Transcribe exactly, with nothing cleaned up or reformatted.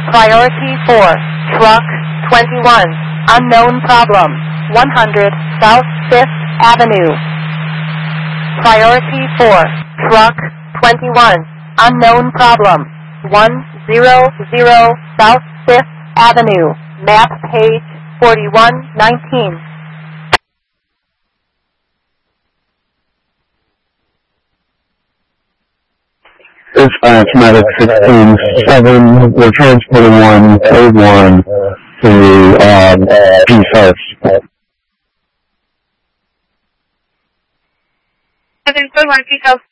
Priority four, truck twenty-one, unknown problem, one hundred South fifth Avenue. Priority four, truck twenty-one, unknown problem, one hundred South fifth Avenue, map page forty-one nineteen. Dispatch Medic sixteen seven, we're transporting one code one to um, P-South. Code one, P-South.